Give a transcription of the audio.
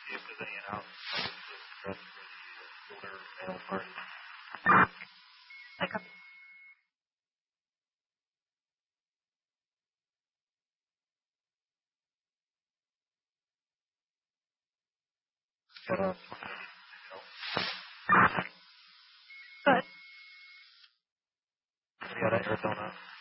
if there's any announcements to address for the older male party. Like a Got a, good. we got Arizona.